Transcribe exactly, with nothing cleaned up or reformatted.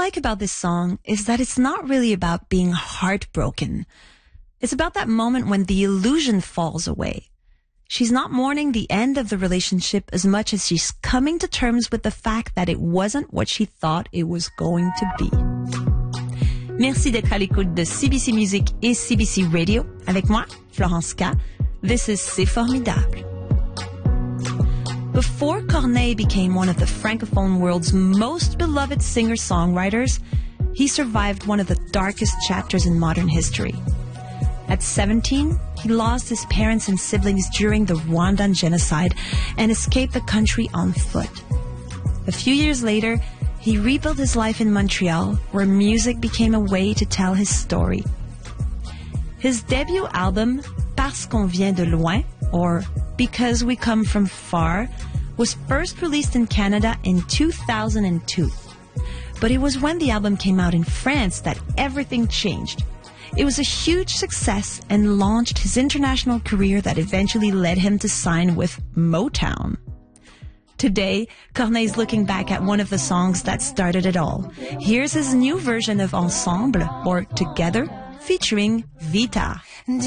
like about this song is that it's not really about being heartbroken. It's about that moment when the illusion falls away. She's not mourning the end of the relationship as much as she's coming to terms with the fact that it wasn't what she thought it was going to be. Merci d'être à l'écoute de C B C Music et C B C Radio. Avec moi, Florence K. This is C'est Formidable. Before Corneille became one of the Francophone world's most beloved singer-songwriters, he survived one of the darkest chapters in modern history. At seventeen, he lost his parents and siblings during the Rwandan genocide and escaped the country on foot. A few years later, he rebuilt his life in Montreal, where music became a way to tell his story. His debut album, Parce qu'on vient de loin, or Because We Come From Far, was first released in Canada in two thousand two. But it was when the album came out in France that everything changed. It was a huge success and launched his international career that eventually led him to sign with Motown. Today, Corneille's looking back at one of the songs that started it all. Here's his new version of Ensemble, or Together, featuring Vita.